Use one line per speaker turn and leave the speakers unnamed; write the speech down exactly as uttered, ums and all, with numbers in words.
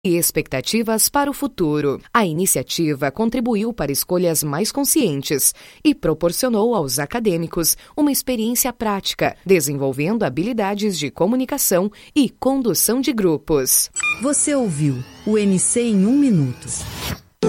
e expectativas para o futuro. A iniciativa contribuiu para escolhas mais conscientes e proporcionou aos acadêmicos uma experiência prática, desenvolvendo habilidades de comunicação e condução de grupos.
Você ouviu o N C em um minuto.